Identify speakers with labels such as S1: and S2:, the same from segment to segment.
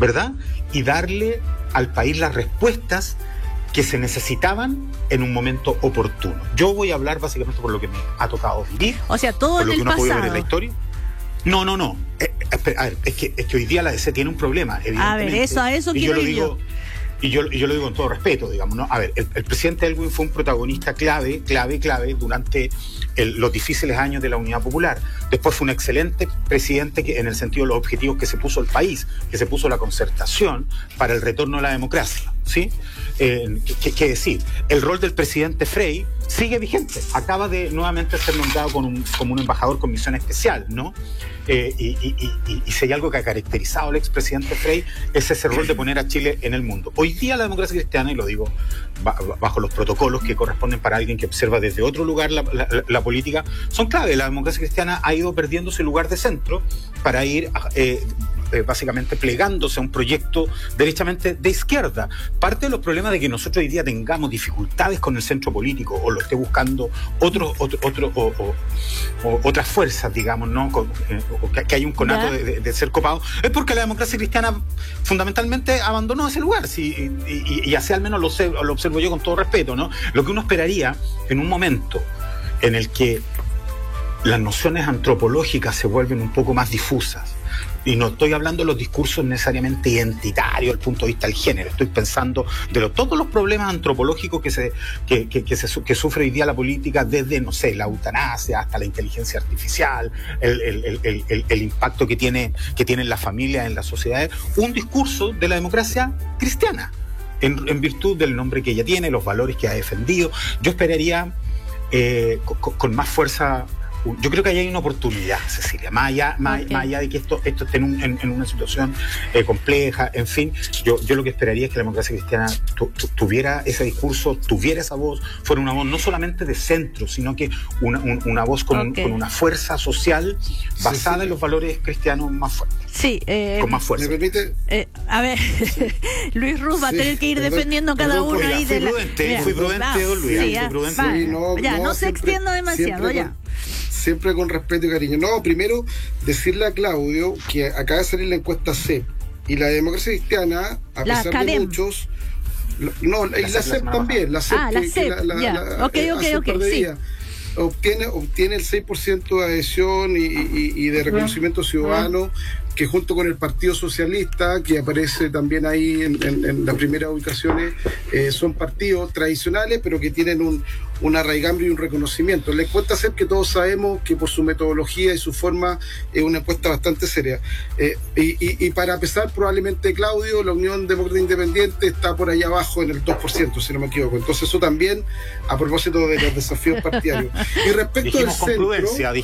S1: ¿verdad? Y darle al país las respuestas que se necesitaban en un momento oportuno. Yo voy a hablar básicamente por lo que me ha tocado vivir.
S2: O sea, todo
S1: en
S2: el pasado. Por lo que uno ha podido ver en
S1: la historia. No. A ver, es que hoy día la DC tiene un problema, evidentemente.
S2: A ver, a eso quiero ir yo.
S1: Y yo lo digo con todo respeto, digamos, ¿no? A ver, el presidente Elwin fue un protagonista clave durante los difíciles años de la Unidad Popular. Después fue un excelente presidente en el sentido de los objetivos que se puso el país, que se puso la concertación para el retorno a la democracia, ¿sí? ¿Qué decir? El rol del presidente Frey sigue vigente. Acaba de nuevamente ser nombrado como un embajador con misión especial, ¿no? Y si hay algo que ha caracterizado al expresidente Frey es ese rol de poner a Chile en el mundo. Hoy día la democracia cristiana, y lo digo bajo los protocolos que corresponden para alguien que observa desde otro lugar la política, son clave. La democracia cristiana ha ido perdiendo ese lugar de centro para ir básicamente plegándose a un proyecto derechamente de izquierda. Parte de los problemas de que nosotros hoy día tengamos dificultades con el centro político o lo esté buscando otras fuerzas, digamos, ¿no? O que hay un conato de ser copado, es porque la democracia cristiana fundamentalmente abandonó ese lugar, ¿sí? Y así al menos lo observo yo con todo respeto, ¿no? Lo que uno esperaría en un momento en el que las nociones antropológicas se vuelven un poco más difusas. Y no estoy hablando de los discursos necesariamente identitarios desde el punto de vista del género. Estoy pensando de todos los problemas antropológicos que sufre hoy día la política, desde, no sé, la eutanasia hasta la inteligencia artificial, el impacto que tiene en la familia, en las sociedades. Un discurso de la democracia cristiana, en virtud del nombre que ella tiene, los valores que ha defendido. Yo esperaría con más fuerza. Yo creo que ahí hay una oportunidad, Cecilia, más allá de que esto esté en una situación compleja, en fin, yo lo que esperaría es que la democracia cristiana tuviera ese discurso, tuviera esa voz, fuera una voz no solamente de centro, sino que una voz con una fuerza social basada en los valores cristianos más fuertes.
S2: Sí,
S1: con más fuerza.
S3: ¿Me permite?
S2: A ver, Luis Ruz va a tener que ir defendiendo cada uno ahí de
S1: Fui prudente, don Luis.
S2: No se extienda demasiado, ya.
S3: Siempre con respeto y cariño. No, primero decirle a Claudio que acaba de salir la encuesta CEP y la democracia cristiana, a pesar de muchos... No, y la CEP también. La CEP,
S2: la CEP, ok, sí.
S3: Obtiene el 6% de adhesión y de reconocimiento ciudadano, que junto con el Partido Socialista, que aparece también ahí en las primeras ubicaciones, son partidos tradicionales, pero que tienen un arraigambre y un reconocimiento. La encuesta CEP, que todos sabemos que por su metodología y su forma es una encuesta bastante seria. Y para pesar probablemente de Claudio, la Unión Demócrata Independiente está por allá abajo en el 2%, si no me equivoco. Entonces eso también, a propósito de los desafíos partidarios. Y respecto del centro...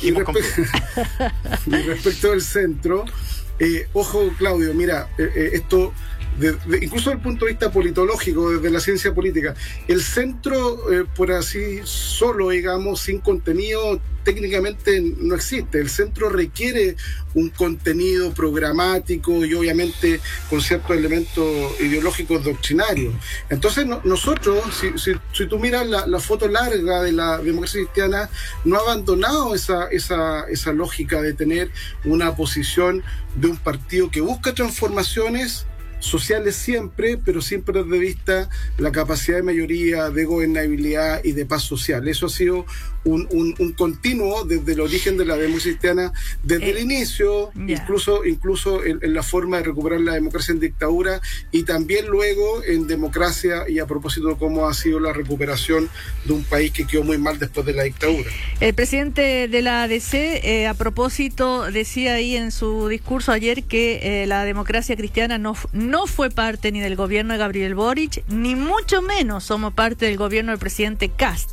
S3: Y respecto del centro... ojo, Claudio, mira, esto, incluso desde el punto de vista politológico, desde la ciencia política, el centro, por así solo, digamos, sin contenido, técnicamente no existe. El centro requiere un contenido programático y obviamente con ciertos elementos ideológicos doctrinarios. Entonces nosotros, si tú miras la foto larga de la democracia cristiana, no ha abandonado esa lógica de tener una posición de un partido que busca transformaciones sociales siempre, pero siempre desde vista la capacidad de mayoría, de gobernabilidad y de paz social. Eso ha sido un continuo desde el origen de la democracia cristiana, desde el inicio, incluso en la forma de recuperar la democracia en dictadura y también luego en democracia, y a propósito de cómo ha sido la recuperación de un país que quedó muy mal después de la dictadura.
S2: El presidente de la ADC, a propósito, decía ahí en su discurso ayer que la democracia cristiana no fue parte ni del gobierno de Gabriel Boric, ni mucho menos somos parte del gobierno del presidente Kast.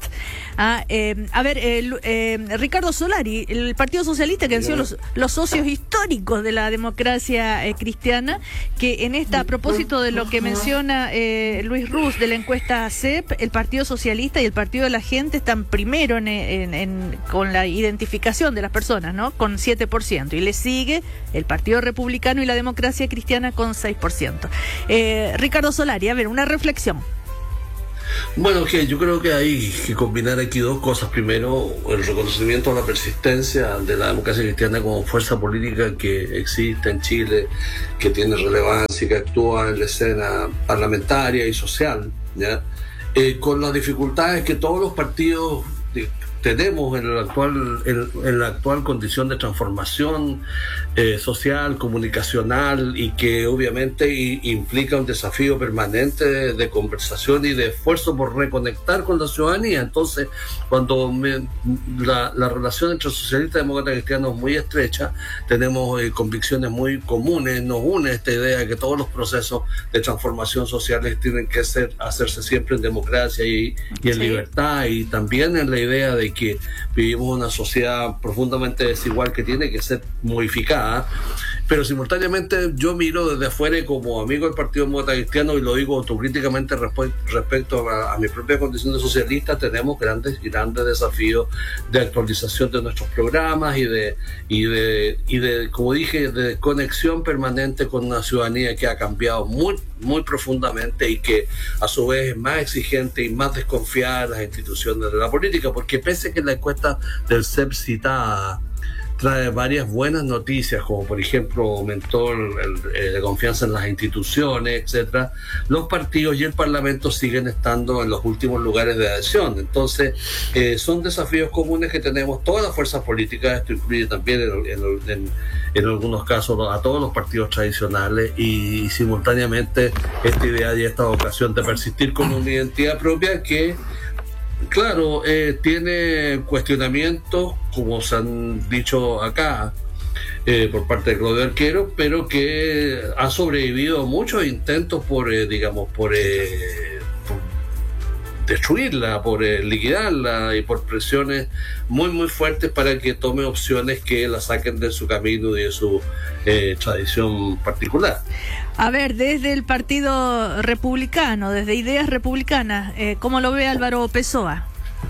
S2: Ricardo Solari, el Partido Socialista, que han sido los socios históricos de la democracia cristiana, que en esta, a propósito de lo que menciona Luis Ruz de la encuesta CEP, el Partido Socialista y el Partido de la Gente están primero con la identificación de las personas, ¿no? Con 7%, y le sigue el Partido Republicano y la Democracia Cristiana con 6%. Ricardo Solari, a ver, una reflexión.
S4: Bueno, que yo creo que hay que combinar aquí dos cosas. Primero, el reconocimiento de la persistencia de la democracia cristiana como fuerza política que existe en Chile, que tiene relevancia y que actúa en la escena parlamentaria y social, ¿ya? Con las dificultades que todos los partidos tenemos en la actual condición de transformación social, comunicacional, y que obviamente implica un desafío permanente de conversación y de esfuerzo por reconectar con la ciudadanía. Entonces, cuando la relación entre socialistas y demócratas cristianos es muy estrecha, tenemos convicciones muy comunes, nos une esta idea de que todos los procesos de transformación sociales tienen que hacerse siempre en democracia y en libertad, y también en la idea de que vivimos una sociedad profundamente desigual que tiene que ser modificada, pero simultáneamente yo miro desde afuera como amigo del Partido Demócrata Cristiano, y lo digo autocríticamente respecto a mi propia condición de socialista. Tenemos grandes desafíos de actualización de nuestros programas y de como dije, de conexión permanente con una ciudadanía que ha cambiado muy profundamente y que a su vez es más exigente y más desconfiada en las instituciones de la política, porque pese a que la encuesta del CEP citada trae varias buenas noticias, como por ejemplo aumentó la confianza en las instituciones, etcétera, los partidos y el Parlamento siguen estando en los últimos lugares de adhesión. Entonces, son desafíos comunes que tenemos todas las fuerzas políticas. Esto incluye también en algunos casos a todos los partidos tradicionales, y simultáneamente esta idea y esta vocación de persistir con una identidad propia que, claro, tiene cuestionamientos, como se han dicho acá, por parte de Claudio Arquero, pero que ha sobrevivido a muchos intentos por destruirla, por liquidarla, y por presiones muy fuertes para que tome opciones que la saquen de su camino y de su tradición particular.
S2: A ver, desde el Partido Republicano, desde Ideas Republicanas, ¿cómo lo ve Álvaro Pessoa?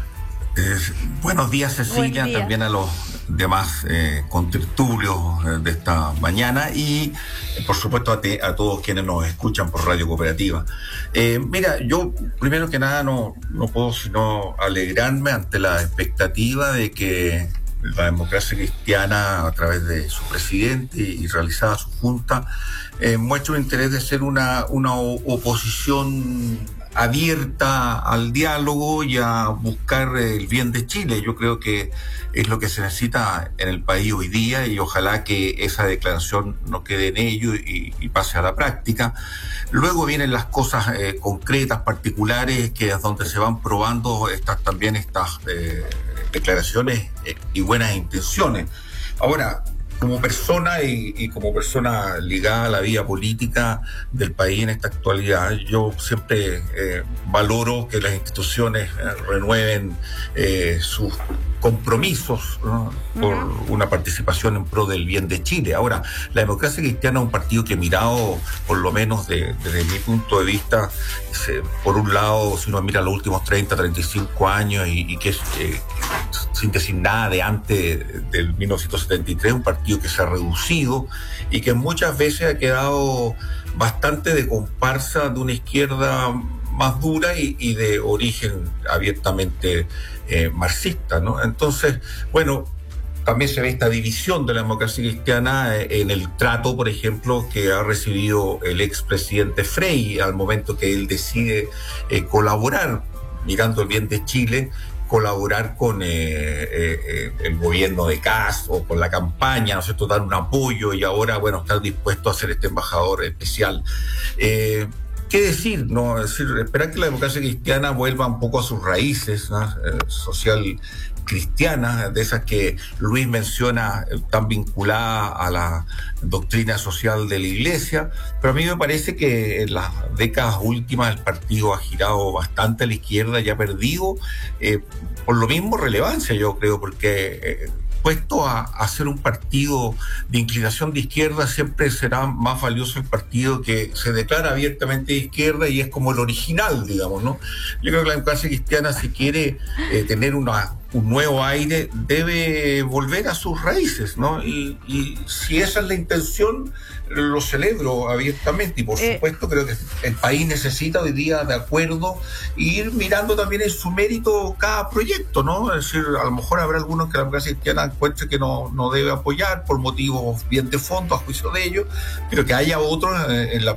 S5: Buenos días, Cecilia.
S2: Buen día.
S5: También a los demás contertulios de esta mañana, y por supuesto a todos quienes nos escuchan por Radio Cooperativa. Mira, yo primero que nada no puedo sino alegrarme ante la expectativa de que la democracia cristiana, a través de su presidente y realizada su junta, muestra un interés de ser una oposición abierta al diálogo y a buscar el bien de Chile. Yo creo que es lo que se necesita en el país hoy día, y ojalá que esa declaración no quede en ello y pase a la práctica. Luego vienen las cosas concretas, particulares, que es donde se van probando estas declaraciones y buenas intenciones. Ahora, como persona y como persona ligada a la vida política del país en esta actualidad, yo siempre valoro que las instituciones renueven sus compromisos, ¿no?, por una participación en pro del bien de Chile. Ahora, la democracia cristiana es un partido que, mirado por lo menos desde mi punto de vista, por un lado, si uno mira los últimos 30, 35 años y que es, sin decir nada de antes del 1973, un partido que se ha reducido y que muchas veces ha quedado bastante de comparsa de una izquierda más dura y de origen abiertamente marxista, ¿no? Entonces, bueno, también se ve esta división de la democracia cristiana en el trato, por ejemplo, que ha recibido el expresidente Frei al momento que él decide colaborar, mirando el bien de Chile, colaborar con el gobierno de Kast o con la campaña, ¿no es cierto?, dar un apoyo, y ahora, bueno, estar dispuesto a ser este embajador especial. ¿Qué decir? No, es decir, esperar que la democracia cristiana vuelva un poco a sus raíces, ¿no?, social cristianas, de esas que Luis menciona, tan vinculada a la doctrina social de la Iglesia, pero a mí me parece que en las décadas últimas el partido ha girado bastante a la izquierda y ha perdido, por lo mismo, relevancia, yo creo, porque puesto a ser un partido de inclinación de izquierda, siempre será más valioso el partido que se declara abiertamente de izquierda y es como el original, digamos, ¿no? Yo creo que la democracia cristiana, si quiere tener una un nuevo aire, debe volver a sus raíces, ¿no? Y si esa es la intención, lo celebro abiertamente. Y por supuesto creo que el país necesita hoy día de acuerdo e ir mirando también en su mérito cada proyecto, ¿no? Es decir, a lo mejor habrá algunos que la democracia cristiana encuentre que no debe apoyar por motivos bien de fondo, a juicio de ellos, pero que haya otros en la